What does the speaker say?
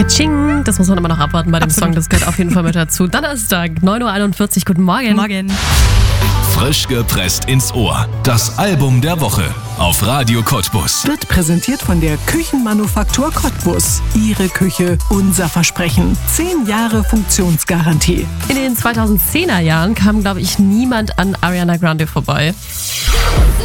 Katsching, das muss man immer noch abwarten bei dem Song, das gehört auf jeden Fall mit dazu. Donnerstag, 9.41 Uhr, guten Morgen. Morgen. Frisch gepresst ins Ohr. Das Album der Woche auf Radio Cottbus. Wird präsentiert von der Küchenmanufaktur Cottbus. Ihre Küche, unser Versprechen. 10 Jahre Funktionsgarantie. In den 2010er Jahren kam, glaube ich, niemand an Ariana Grande vorbei.